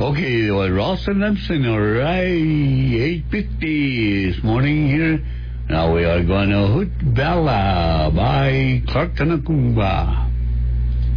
Okay, well, Ross and Lemson, all right, 8:50 this morning here. Now we are going to Hoot Bella by Clark Tanakumba.